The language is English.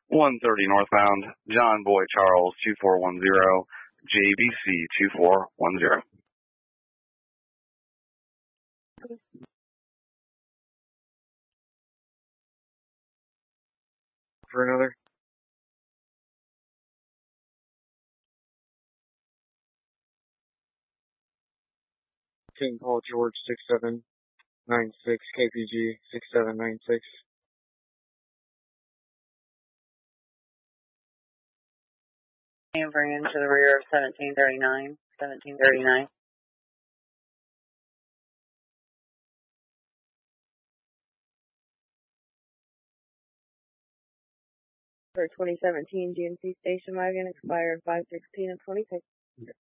130 northbound, John Boy Charles 2410, JBC 2410. For another. King Paul George 6796, KPG 6796. And bring into the rear of 1739. 1739. For 2017 GMC station wagon expired 5/16 of 26.